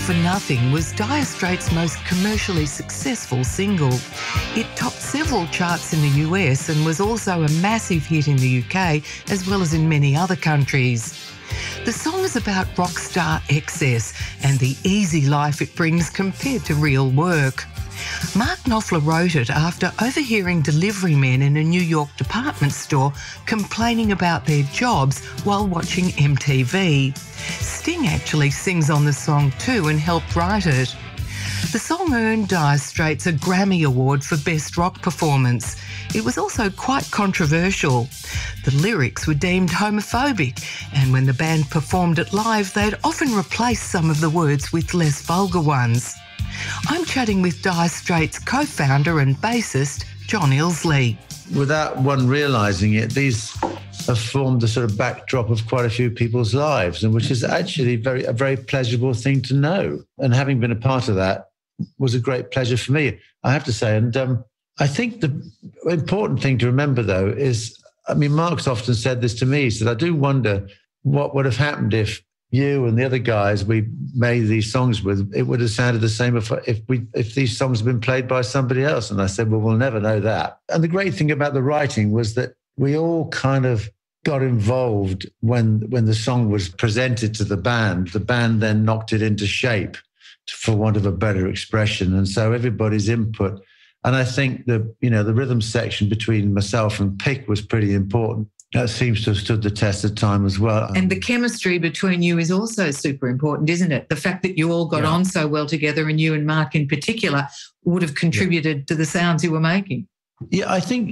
for Nothing was Dire Straits' most commercially successful single. It topped several charts in the US and was also a massive hit in the UK as well as in many other countries. The song is about rock star excess and the easy life it brings compared to real work. Mark Knopfler wrote it after overhearing delivery men in a New York department store complaining about their jobs while watching MTV. Sting actually sings on the song too and helped write it. The song earned Dire Straits a Grammy Award for Best Rock Performance. It was also quite controversial. The lyrics were deemed homophobic, and when the band performed it live, they'd often replace some of the words with less vulgar ones. I'm chatting with Dire Straits co-founder and bassist, John Illsley. Without one realising it, these have formed the sort of backdrop of quite a few people's lives, and which is actually a very pleasurable thing to know. And having been a part of that was a great pleasure for me, I have to say. And I think the important thing to remember, though, is, I mean, Mark's often said this to me. He said, I do wonder what would have happened if you and the other guys we made these songs with, it would have sounded the same if these songs had been played by somebody else. And I said, well, we'll never know that. And the great thing about the writing was that we all kind of got involved when the song was presented to the band. The band then knocked it into shape, for want of a better expression. And so everybody's input. And I think the rhythm section between myself and Pick was pretty important. That seems to have stood the test of time as well. And the chemistry between you is also super important, isn't it? The fact that you all got on so well together, and you and Mark in particular, would have contributed to the sounds you were making. Yeah, I think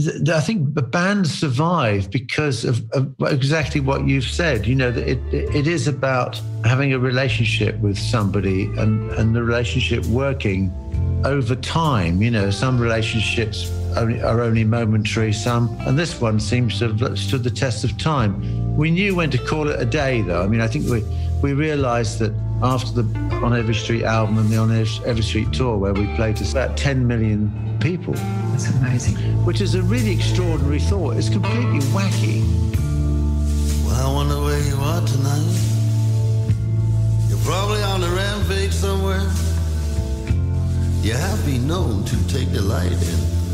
the band survived because of exactly what you've said. You know, it is about having a relationship with somebody and the relationship working over time. You know, some relationships are only momentary, and this one seems to have stood the test of time. We knew when to call it a day, though. I mean, I think we realised that after the On Every Street album and the On Every Street tour, where we played to about 10 million people. That's amazing. Which is a really extraordinary thought. It's completely wacky. Well, I wonder where you are tonight. You're probably on a rampage somewhere. You have been known to take delight in